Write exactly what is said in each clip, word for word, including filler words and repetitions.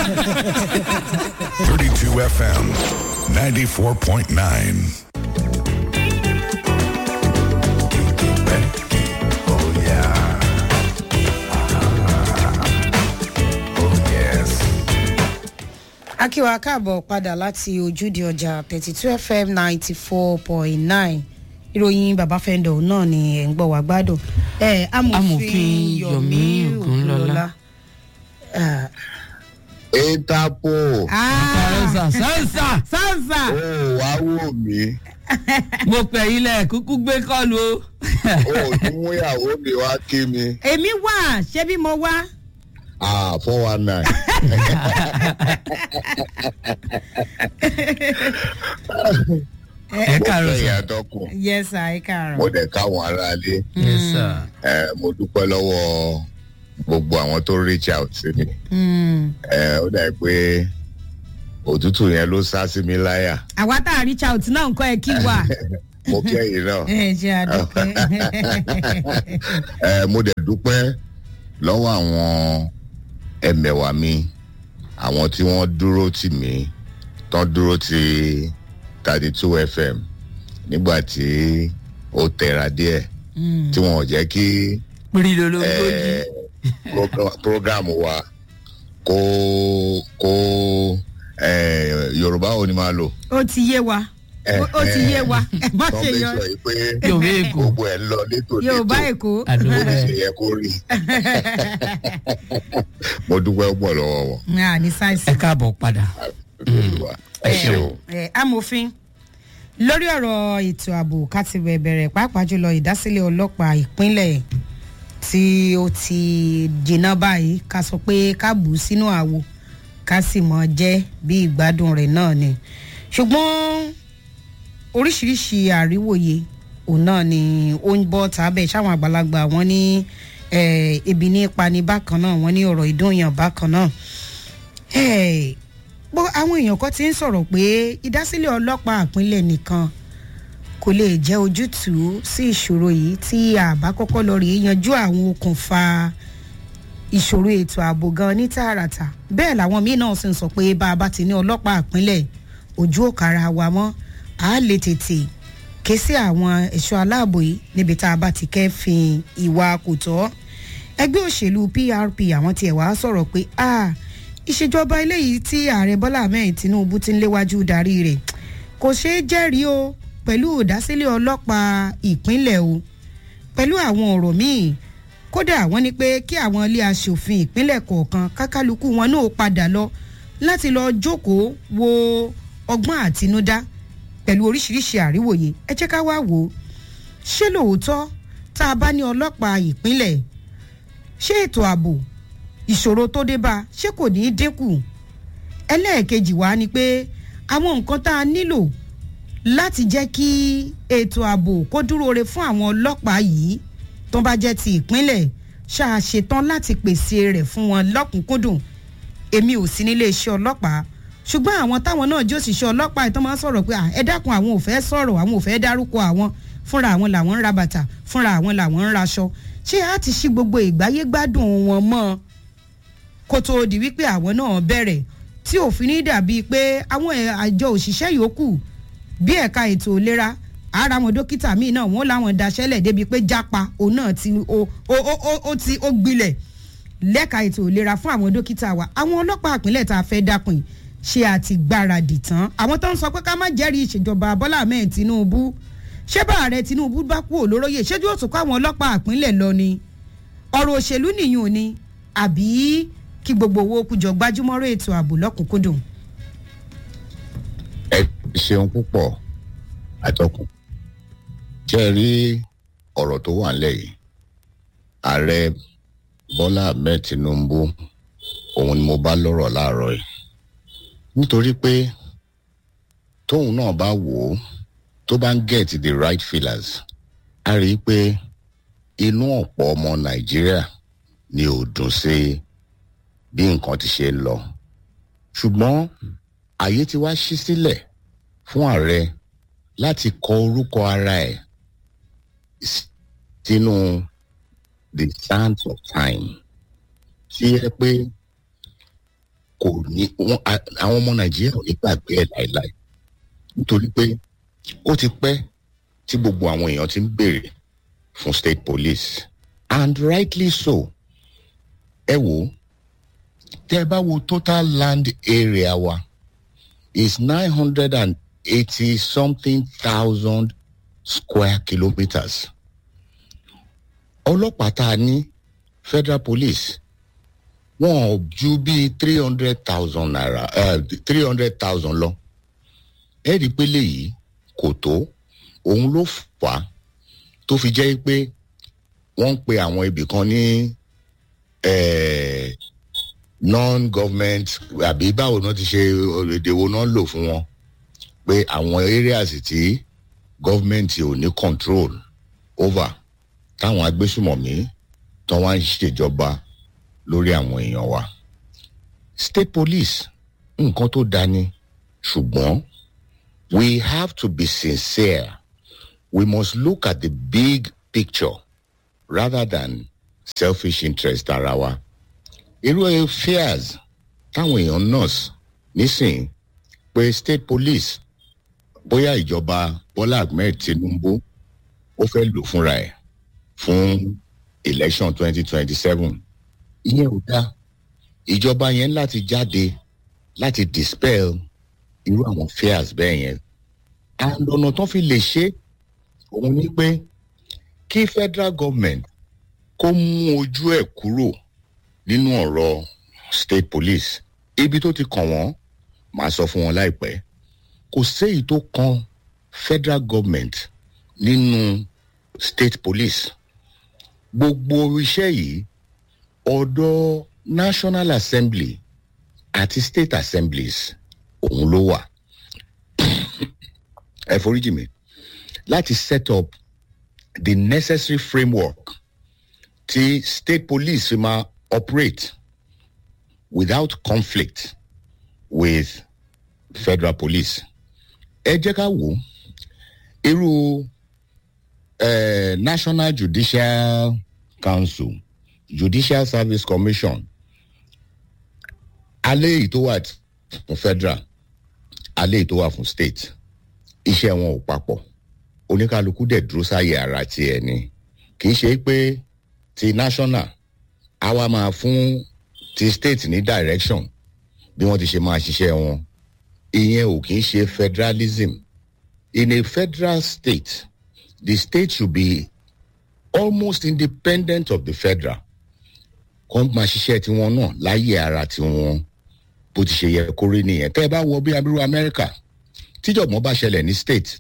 thirty-two F M, ninety-four point nine. Oh, yeah. Oh, yes. Akíwa káàbọ̀ padà láti ojúde ọjà thirty-two F M ninety-four point nine. Ìròyìn bàbá fẹ́ndọ̀ náà ni ẹ̀ ń gbọ́ wá gbádùn. Ẹ amòfin Yomi Ogunlọlá. Interpol. Ah, Sansa. Sansa. Ó wá wò mí. Mo pè ilẹ̀ kúkú gbé kọ́lu o. Ó tún mú ìyàwó mi wá kí mi. Èmi wà, ṣé bí mo wá? Ah, four one nine. Ẹ káàárọ̀ Mo fẹ́ sir. ìyàtọ̀kùn. Yes, sir, ẹ káàárọ̀. Mo dẹ̀ káwọn aráalé. Yes sir. Ẹ mo dúpẹ́ lọ́wọ́ gbogbo àwọn tó reach out sí mi. Mm. Ẹ ó dà pé òtútù yẹn ló sá sí mi láyà. Àwa tá a reach out náà nǹkan ẹ kí wà. Mo kẹ́yìn náà. Ẹ ṣe àdúpẹ́. Ẹ mo dẹ̀ dúpẹ́ lọ́wọ́ àwọn ẹ̀mẹ̀wà mi, àwọn tí wọ́n dúró tì mí, tán dúró ti thirty-two F M nígbà tí ó tẹra díẹ̀, tí wọn ò jẹ́ kí Pírí lolóńgbò eh, program- program wa kó kó eh, Yorùbá ò ní máa lò. Ó ti yé wa. Ó- Ó ti yé wa. Ẹ bá Tán ṣe make yọ. sure yìí pé Yorùbá Èkó. gbogbo ẹ̀ ń lọ létò létò. Yorùbá Èkó. Àdúgbò Bó bẹ́ẹ̀. ṣe yẹ kó rí. Mo dúpẹ́ pọ̀ lọ́wọ́ wọn. Ah, ní sáìsì. Ẹ káàbọ̀ padà. Ẹ ṣe o. ẹ amòfin lórí ọ̀rọ̀ ètò ààbò ká ti bẹ̀rẹ̀ pàápàá jùlọ ìdásílẹ̀ ọlọ́pàá ìpínlẹ̀ tí ó ti jìnnà báyìí ká sọ pé ká bù ú sínú àwo ká sì mọ̀ jẹ́ bí ìgbádùn rẹ̀ náà ni ṣùgbọ́n oríṣiríṣi àríwòye òun náà ni ó ń bọ́ tábẹ̀ sáwọn àgbàlagbà wọn ní eh, ebi ní pani bákan náà wọn ní ọ̀rọ̀ ìdúnyàn bákan náà. Eh, bó àwọn èèyàn kan ti ń sọ̀rọ̀ pé ìdásílẹ̀ ọlọ́pàá ìpínlẹ̀ nìkan kò lè jẹ́ ojútùú sí ìṣòro yìí tí àbá kọ́kọ́ lọ rí yanjú àwọn okùnfà ìṣòro ètò ààbò gan ní tààràtà bẹ́ẹ̀ làwọn míín náà sì ń sọ pé bá a bá ti ní ọlọ́pàá ìpínlẹ̀ ojú òkàrà wa mọ́ a lè tètè ké sí àwọn ẹ̀ṣọ́ aláàbò yìí níbi tá a bá ti kẹ́fìn ìwà kò tọ́ ẹgbẹ́ òṣèlú P R P àwọn tiẹ̀ wá sọ̀rọ̀ pé ah ìṣèjọba eléyìí tí ààrẹ Bọ́lá Ahmed Tinubu ti ń léwájú darí rẹ̀ kò ṣeé jẹ́rìí o pẹ̀lú ìdásílẹ̀ ọlọ́pàá ìpínlẹ̀ o pẹ̀lú àwọn ọ̀rọ̀ míì kódà wọ́n ní pé kí àwọn ilé aṣòfin ìpínlẹ̀ kọ̀ọ̀kan kákálukú wọn náà padà lọ láti lọ jókòó wo ọgbọ́n àtinúdá pẹ̀lú oríṣiríṣi àríwòye ẹ jẹ́ ká wá wò ó ṣé lóòótọ́ tá a bá ní ọlọ́pàá ìpínlẹ̀ ṣé ètò ààbò ìṣòro tó dé bá ṣé kò ní í dínkù ẹlẹ́ẹ̀kejì wá ni pé àwọn nǹkan tá a nílò láti jẹ́ kí ètò ààbò kó dúró re fún àwọn ọlọ́pàá yìí tó bá jẹ́ ti ìpínlẹ̀ ṣáà ṣetán láti pèsè rẹ̀ fún wọn lọ́kùnkúndùn èmi ò sí nílé iṣẹ́ ọlọ́pàá ṣùgbọ́n àwọn táwọn náà jó òṣìṣẹ́ ọlọ́pàá ìtàn máa ń sọ̀rọ̀ pé ẹ dákun àwọn ò fẹ́ sọ̀rọ̀ àwọn ò fẹ́ dárúkọ àwọn fúnra àwọn làwọn ń ra bàtà fúnra àwọn làwọn ń raṣọ ṣé a ti ṣí gbogbo ìgbáyé gbádùn wọn mọ́ kó tó di wípé àwọn náà bẹ̀rẹ̀ tí òfin ní dàbíi pé àwọn àjọ òṣìṣẹ́ yòókù bí ẹ̀ka ètò ìlera ara àwọn dókítà míì náà wọ́n láwọn daṣẹ́lẹ̀ débi pé jápa òun náà ti ó ó ó ó ti ó gbilẹ̀ lẹ́ka ètò ìlera fún àwọn dókítà wa àwọn ọlọ́pàá ìpínlẹ̀ tá a fẹ́ dákun ṣe àti gbáradì tán àwọn tó ń sọ pé ká má jẹ́rìí ìṣèjọba Bọ́lá Ahmed Tinubu ṣé bá ààrẹ Tinubu bá kú olóróyè ṣéjú òtún kó àwọn ọlọ́pàá ìpínlẹ̀ lọ ni ọ̀rọ̀ òṣèlú nìyún ni àbí kí gbogbo owó kújọ gbájúmọ́rọ̀ ètò ààbò lọ́kùnkúndùn. Ẹ ṣeun púpọ̀ àtọkùn ṣe rí ọ̀rọ̀ tó wà nílẹ̀ yìí ààrẹ Bọ́lá Ahmed Tinubu òun ni mo bá lọ́rọ̀ láàárọ̀ yìí nítorí pé tóun náà bá wò ó tó bá ń get the right feelers a rí i pé inú ọ̀pọ̀ ọmọ Nàìjíríà ni ò dùn sí bí nǹkan ti ṣe ń lọ ṣùgbọ́n àyè ti wá ṣí sílẹ̀ fún ààrẹ láti kọ orúkọ ara ẹ̀ sínú the sands of time tí ẹ pé kò ní wọn àwọn ọmọ nàìjíríà ò ní gbàgbé ẹ̀ láìláì nítorí pé ó ti pẹ́ tí gbogbo àwọn èèyàn ti ń béèrè fún state police and rightly so. ẹ wò tẹ́ bá wo total land area wa is nine hundred and eighty something thousand square kilometres. ọlọ́pàá tá a ní federal police wọn ò ju bíi three hundred thousand naira three hundred thousand lọ. ẹ rí i pé léyìí kò tó òun ló fà á tó fi jẹ́ pé wọ́n ń pe àwọn ibì kan ní non-government àbí báwo náà ti ṣe èdè wo náà lò fún wọn pé àwọn areas tí government ò ní control over táwọn agbésùmọ̀mí tán wá ń ṣèjọba lórí àwọn èèyàn wa. state police nǹkan tó dání ṣùgbọ́n we have to be sincere. We must look at the big picture rather than selfish interest ara wa. irú fears táwọn èèyàn nurse nísìnyí pé state police bóyá ìjọba Bọ́lá Ahmed Tinubu ó fẹ́ lò fúnra ẹ̀ fún election twenty twenty seven ìyẹn ò dá. ìjọba yẹn láti jáde láti dispel irú àwọn fears bẹ́ẹ̀ yẹn. and ọ̀nà tó fi lè ṣe òun ni pé kí federal government kó mú ojú ẹ̀ kúrò nínú ọ̀rọ̀ state police. ibi tó ti kàn wọ́n máa sọ fún wọn láìpẹ́. kò séyìí tó kan federal government nínú state police. gbogbo iṣẹ́ yìí ọ̀dọ̀ national assembly àti state assemblies òun ló wà. ẹ foríjì mi láti set up the necessary framework tí state police fi máa operate without conflict with federal police. ẹ jẹ́ ká wò irú uh, National Judicial Council, Judicial Service Commission, alẹ́ yìí tó wà fún federal alẹ́ yìí tó wà fún state iṣẹ́ wọn ò papọ̀ oníkálukú dẹ̀ dúró sáyé ara tiẹ̀ ni. kì í ṣe pé ti national á wá máa fún ti state ní direction bí wọ́n ti ṣe máa ṣiṣẹ́ wọn. ìyẹn ò kì í ṣe federalism. In a federal state, the state should be almost independent of the federal. kọ́ máa ṣiṣẹ́ tiwọn náà láyé ara tiwọn bó ti ṣe yẹ kó rí nìyẹn. tẹ́ ẹ bá wọ bí abirú Amẹ́ríkà tíjọ̀gbọ́n bá ṣẹlẹ̀ ní state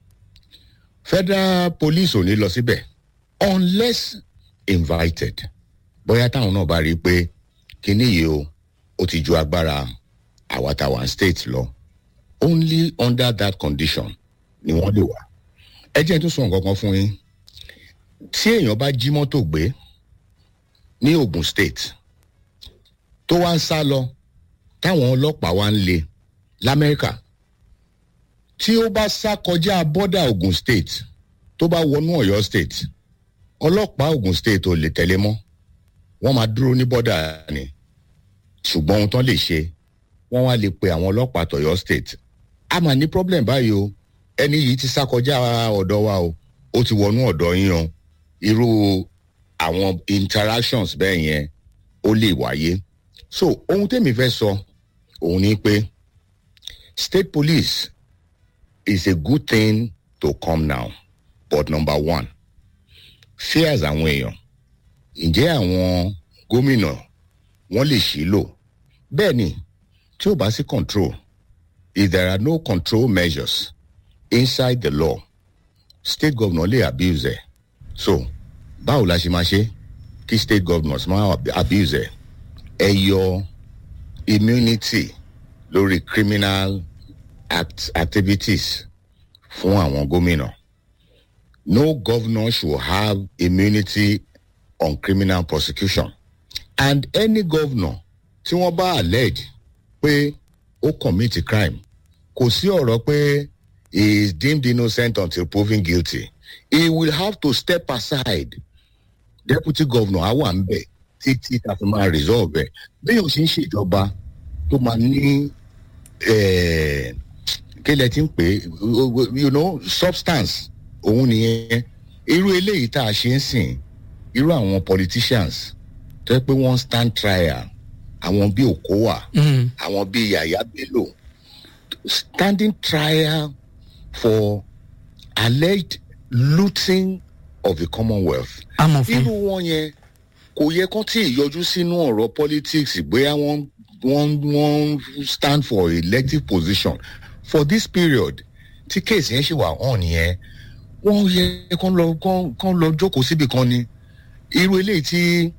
federal police ò ní lọ síbẹ̀ unless invited. bóyá táwọn náà bá rí i pé kíní yìí o ó ti ju agbára àwàtàwà state lọ. only under that condition ni wọ́n lè wà. ẹ jẹ́ tó sọ nǹkan kan fún yín. tí èèyàn bá jí mọ́tò gbé ní Ogun State tó wá ń sá lọ táwọn ọlọ́pàá wá ń lé l'Amẹ́ríkà tí ó bá sá kọjá bọ́dà Ogun State tó bá wọnú Ọ̀yọ́ State ọlọ́pàá Ogun State ò lè tẹ̀lé mọ́ wọ́n máa dúró ní bọ́dà ni. ṣùgbọ́n ohun tán lè ṣe wọ́n wá lè pe àwọn ọlọ́pàá tọ̀yọ́ State. a máa ní problem báyìí o ẹni yìí ti sá kọjá ọ̀dọ̀ wa o ó ti wọnú ọ̀dọ̀ yín o. irú àwọn interactions bẹ́ẹ̀ yẹn ó lè wáyé. so ohun tèmi fẹ́ sọ òun ni pé state police is a good thing to come now but number one fears àwọn èèyàn. ǹjẹ́ àwọn gómìnà wọ́n lè ṣí lò? bẹ́ẹ̀ ni tí ó bá sí control, if there are no control measures inside the law, state governor lè abuse ẹ̀. so báwo la ṣe máa ṣe kí state governors máa abuse ẹ̀? ẹ yọ immunity lórí criminal act activities fún àwọn gómìnà. No governor should have immunity on criminal prosecution. And any governor tí wọ́n bá allege pé ó commit a crime, kò sí ọ̀rọ̀ pé he is deemed innocent until proven guilty. He will have to step aside. Deputy governor á wà ń bẹ̀ títí tá fi máa resolve ẹ̀. bí yóò ṣe ń ṣèjọba tó máa ní kí lẹ ti ń pè you know substance òun nìyẹn irú eléyìí tá a ṣe ń sìn irú àwọn politicians tó yẹ pé wọ́n stand trial àwọn bíi Okowa àwọn bíi Yaya Bello standing trial for alleged looting of the Commonwealth. irú wọn yẹn kò yẹ kán tí ì yọjú sínú ọ̀rọ̀ politics bóyá wọ́n wọ́n wọ́n stand for elective position for this period tí case yẹn ṣì wà hàn nìyẹn wọ́n yẹ kán lọ kán kán lọ jókòó síbi kan ni irú eléyìí tí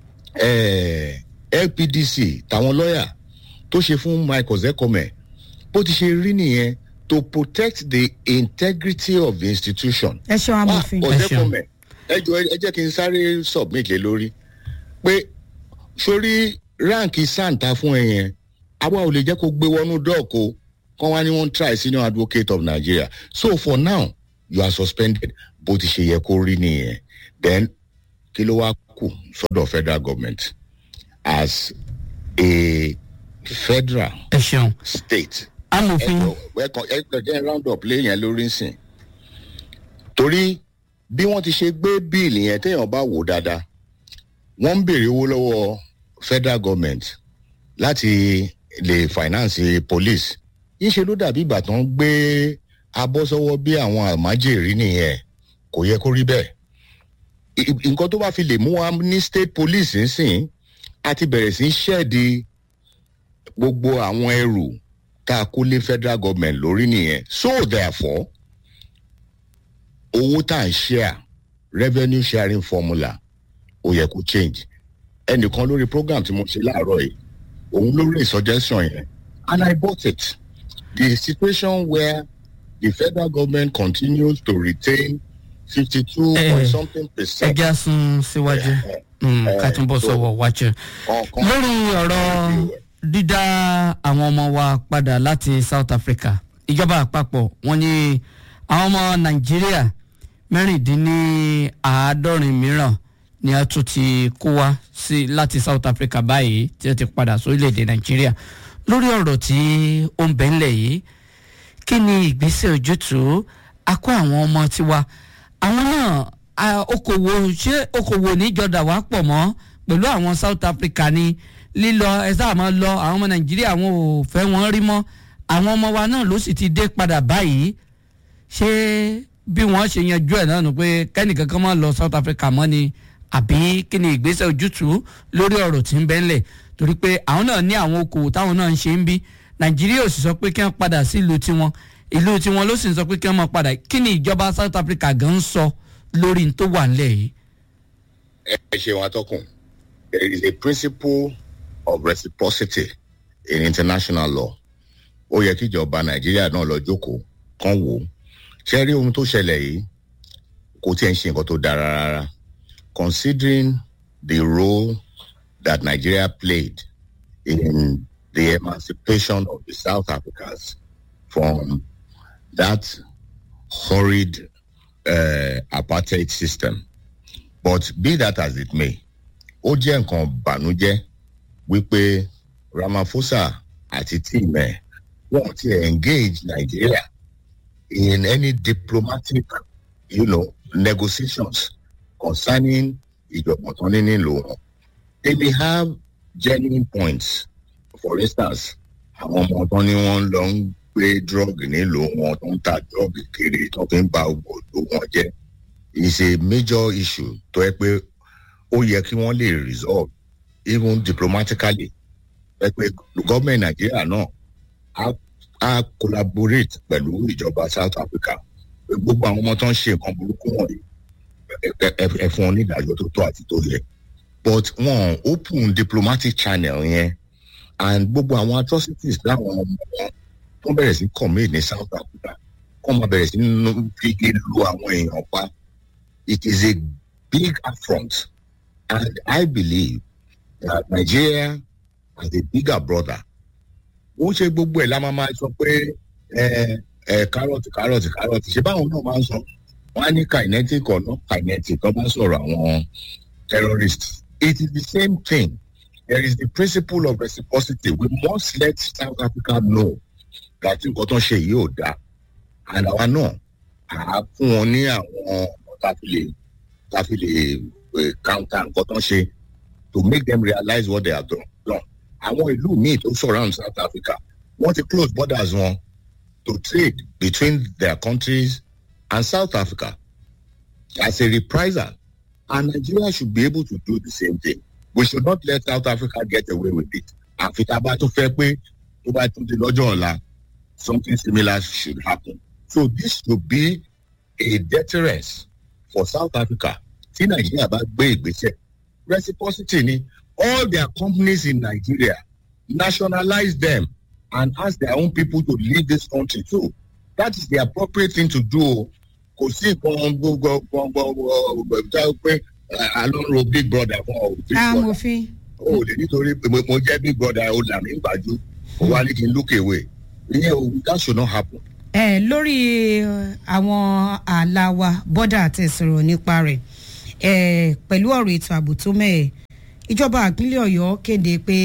L P D C táwọn lọ́ọ̀yà tó ṣe fún Michael Zekome bó ti ṣe rí nìyẹn to protect the integrity of the institution. ẹ ṣeun amòfin. ẹ ṣeun ẹ jọ ẹ jẹ́ kí n sáré submit lé lórí pé sórí ránkì santa fún ẹ yẹn àwa ò lè jẹ́ kó gbé wọnú dọ́ọ̀kọ́ kán wá ní wọ́n try senior advocate of Nigeria so for now you are suspended bó ti ṣe yẹ kó rí nìyẹn then kí ló wá kù sọ́dọ̀ federal government as a federal state. amòfin. ẹ ẹ round up lé yẹn lórí nsìn torí bí wọ́n ti ṣe gbé bíìlì yẹn téèyàn bá wò dáadáa wọ́n ń béèrè owó lọ́wọ́ federal government láti lè finance police yíṣe ló dàbí ìgbà tó ń gbé abọ́ sọ́wọ́ bí àwọn àmájèrè nìyẹn kò yẹ kó rí bẹ́ẹ̀ nǹkan tó bá fi lè mú wa ní state police nsìn àti bẹ̀rẹ̀ sí ṣẹ́ẹ̀dì gbogbo àwọn ẹrù tá a kó lé federal government lórí nìyẹn so therefore owó tá à ń share revenue sharing formula ó yẹ kó change ẹnìkan lórí program tí mo ṣe láàárọ̀ yìí òun lórí suggestion yẹn and I bought it the situation where the federal government continues to retain fifty-two eh, point something percent. ẹja sún síwájú ká tún bọ̀ sọ̀wọ́ wájú lórí ọ̀rọ̀ dídá àwọn ọmọ wa padà láti South Africa ìjọba àpapọ̀ wọ́n ní àwọn ọmọ Nàìjíríà mẹ́rìndínláàádọ́rin mìíràn ni a tún ti kó wá sí láti South Africa báyìí tí ó ti padà sórílẹ̀-èdè Nàìjíríà lórí ọ̀rọ̀ tí ó ń bẹ ńlẹ̀ yìí kí ni ìgbésẹ̀ ojútùú a kó àwọn ọmọ tiwa àwọn náà okòwò ṣé okòwò níjọdá wa pọ̀ mọ́ pẹ̀lú àwọn South Africa ni lílọ ẹsẹ àmọ́ lọ àwọn ọmọ Nàìjíríà wọn ò fẹ́ wọn rí mọ́ àwọn ọmọ wa náà ló sì ti dé padà báyìí ṣé bí wọ́n ṣe yanjú ẹ̀ náà nù pé kẹ́nìkan kan máa lọ South Africa mọ́ ni àbí kí ni ìgbésẹ̀ ojútùú lórí ọ̀rọ̀ tí ń bẹ ńlẹ̀ torí pé àwọn náà ní àwọn okòwò táwọn náà ń ṣe ń bí Nàìjíríà ò sì sọ pé kí wọ́n padà sí ìlú tiwọn ìlú tiwọn ló sì ń sọ pé kí wọ́n máa padà kí ni ìjọba South Africa gan ń sọ lórí n tó wà ńlẹ̀ yìí. ẹ ṣe wọn atọ́kùn there is a principle of reciprocity in international law ó yẹ kí ìjọba Nàìjíríà náà lọ jókòó kán wò ó ṣe rí ohun tó ṣẹlẹ̀ yìí kò tí ẹ̀ ń ṣe nǹkan tó dára rárá considering the role that Nigeria played in the emancipation of the South Africans from that horrid uh, apartheid system. But be that as it may, ó jẹ́ nǹkan bànújẹ́ wípé Ramaphosa àti team ẹ̀ wọ́n ti engage Nigeria in any diplomatic, you know, negotiations concerning ìjọba tó ní nílò wọn. They may have genuine points. For instance, àwọn ọmọ tó ní wọ́n lọ ń gbé drug nílò wọn tó ń ta drug kiri tó fi ń ba ògbòdo wọn jẹ́. It's a major issue tó yẹ pé ó yẹ kí wọ́n lè resolve even diplomatically. Ẹ pé gọ́ọ̀mẹ̀ntì Nàìjíríà náà á á collaborate pẹ̀lú ìjọba South Africa. Gbogbo àwọn ọmọ tó ń ṣe nǹkan burúkú wọ̀nyí ẹ fún wọn ní ìdájọ́ tó tó àti tó yẹ. But wọ́n open diplomatic channel yẹn and gbogbo àwọn atrocities láwọn ọmọ wọn tó bẹ̀rẹ̀ sí commit ní South Africa kó máa bẹ̀rẹ̀ sí fi lu àwọn èèyàn pa. It is a big affront and I believe that Nigeria as a bigger brother ó ṣe gbogbo ẹ̀ la máa máa sọ pé ẹ ẹ kárọ̀tì kárọ̀tì kárọ̀tì ṣe báwọn náà máa ń sọ wọn á ní kinetic or not kinetic tó bá sọ̀rọ̀ àwọn terrorists. It is the same thing there is the principle of reciprocity. We must let South Africa know that nǹkan tó ń ṣe yìí ò dáa. And àwa náà à fún wọn ní àwọn tàbí lè counter nǹkan tó ń ṣe to make them realize what they have done. Àwọn ìlú míì tó surround South Africa want to close borders wọn to trade between their countries and South Africa as a reprisal. And Nigeria should be able to do the same thing. We should not let South Africa get away with it. Àfi tá a bá tún fẹ́ pé tó bá tún di lọ́jọ́ ọ̀la, something similar should happen. So this should be a deterrence for South Africa. Tí Nigeria bá gbé ìgbésẹ̀, reciprocity ni all their companies in Nigeria nationalize them and ask their own people to leave this country too. That is the appropriate thing to do. Kò sí ìpọn gbogbo gbogbo pé alonso big brother fún ọ big brother. O lè nítorí mo jẹ́ big brother o là mí gbàjú o wá ní kí n look away. Ìyẹn o that should not happen. ẹ lórí àwọn ààlà wa bọ́dà àtẹ̀sọ̀rọ̀ nípa rẹ̀ ẹ pẹ̀lú ọ̀rọ̀ ètò ààbò tó mẹ́ẹ̀ ìjọba ìpínlẹ̀ Ọ̀yọ́ kéde pé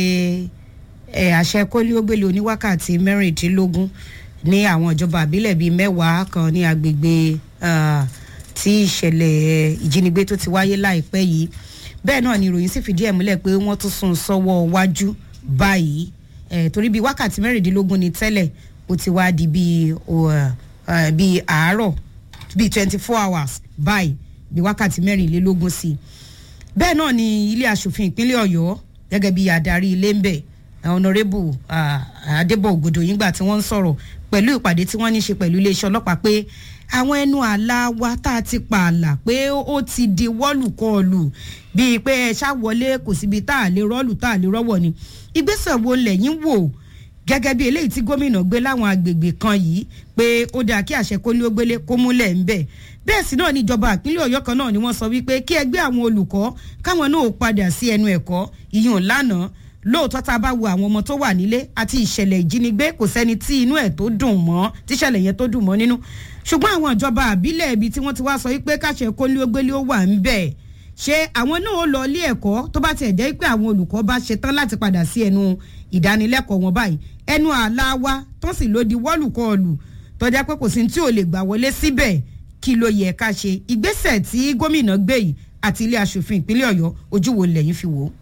ẹ àṣẹ kólíógbélé oníwákàtí mẹ́rìndínlógún ní àwọn ìjọba àbílẹ̀ bíi mẹ́wàá kan ní agbègbè tí ìṣẹ̀lẹ̀ ìjínigbé tó ti wáyé láìpẹ́ yìí bẹ́ẹ̀ náà ni ìròyìn sì fìdí ẹ̀ múlẹ̀ pé wọ́n tún sún sọ́wọ́ wájú báyìí ẹ torí bíi wákàtí mẹ́rìndínlógún ní tẹ́lẹ̀ ó ti wá di bíi bíi àárọ̀ bíi twenty four hours báyìí bíi wákàtí mẹ́rìnlélógún sí i bẹ́ẹ̀ náà ni ilé aṣòfin ìpínlẹ̀ Ọ̀yọ́ gẹ́gẹ́ bí adarí ilé ń bẹ̀ honourable Adébọ̀ Ògòdòyìn gbà tí wọ́n ń sọ̀rọ̀ pẹ̀lú ìpàdé tí wọ́n ní ṣe pẹ̀lú iléeṣẹ́ ọlọ́pàá pé àwọn ẹnu àlà wa tá a ti pa àlà pé ó ti di wọ́lùkọlù bíi pé ẹ ṣàwọlé kò síbi tá a lè rọ́ọ̀lù tá a lè rọ́wọ́ ni ìgbésẹ̀ wo lẹ́yìn wò gẹ́gẹ́ bí eléyìí tí gómìnà gbé láwọn agbègbè kan yìí pé ó dáa kí àṣẹ kólíógbélé kó múlẹ̀ ń bẹ̀ bẹ́ẹ̀ sì náà ní ìjọba ìpínlẹ̀ Ọ̀yọ́ kan náà ni wọ́n sọ wípé kí ẹgbẹ́ àwọn olùkọ́ káwọn náà padà sí ẹnu ẹ̀kọ́ ìyún lánàá lóòótọ́ tá a bá wo àwọn ọmọ tó wà nílé àti ìṣẹ̀lẹ̀ ìjínigbé kò sẹ́ni tí inú ẹ̀ tó dùn mọ́ tíṣẹ̀lẹ̀ yẹn tó dùn mọ́ nínú ṣùgbọ́n àwọn ìjọba àbílẹ̀ ibi tí wọ́n ti wá sọ wípé káṣẹ kólíógbélé ó wà ń bẹ̀ ṣé àwọn náà ó lọ ilé ẹ̀kọ́ tó bá tiẹ̀ jẹ́ pé àwọn olùkọ́ bá ṣe tán láti padà sí ẹnu ìdánilẹ́kọ̀ọ́ wọn báyìí ẹnu àlá wa tó sì lòdì wọ́lùkọlù tó jẹ́ pé kò sí tí ò lè gbà wọlé síbẹ̀ kí ló yẹ ká ṣe ìgbésẹ̀ tí gómìnà gbé yìí àti ilé aṣòfin ìpínlẹ̀ Ọ̀yọ́ ojú wo lẹ́yìn fi wò.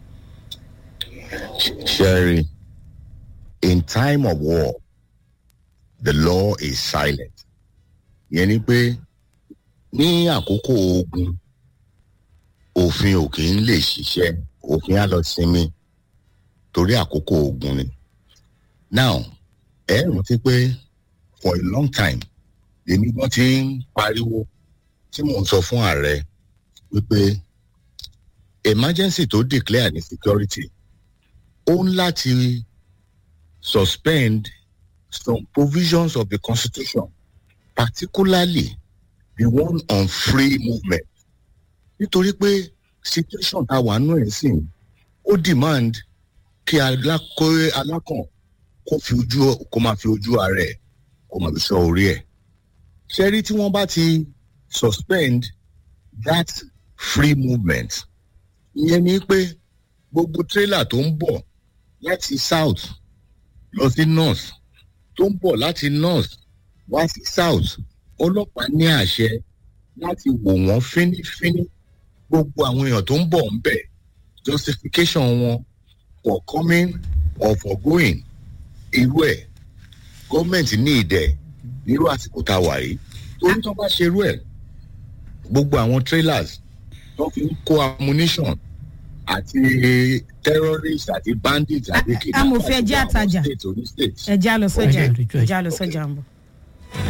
Sherry, in time of war, the law is silent. Yẹn ni pé ní àkókò ogun òfin ò kì í lè ṣiṣẹ́ òfin á lọ sinmi torí àkókò ogun ni. Now ẹ rántí pé for a long time èmi gan ti ń pariwo tí mò ń sọ fún ààrẹ wípé emergency tó declare ní security ó ń láti suspend some provisions of the constitution, particularly the one on free movement. Nítorí pé situation tá a wà nù ẹ̀ sìn ó demand kí alákàn kó fi ojú kó máa fi ojú ara ẹ̀ kó máa fi sọ orí ẹ̀. Ṣé rí tí wọ́n bá ti suspend that free movement ìyẹn ni pé gbogbo trailer tó ń bọ̀ láti south lọ sí north tó ń bọ̀ láti north wá sí south ọlọ́pàá ní àṣẹ láti wò wọ́n fínífíní gbogbo àwọn èèyàn tó ń bọ̀ ń bẹ̀ justification wọn for coming or for going irú ẹ̀ gọ́ọ̀mẹ̀ntì ní ìdẹ̀ nírú àsìkò tá a wà yìí torí tó bá ṣe irú ẹ̀ gbogbo àwọn trailers tó fi ń kó ammunition àti terrorists àti bandits àti kidnappers amòfin ẹjẹ àtajà ẹjẹ àlọsọjà ẹjẹ àlọsọjà ń bọ̀.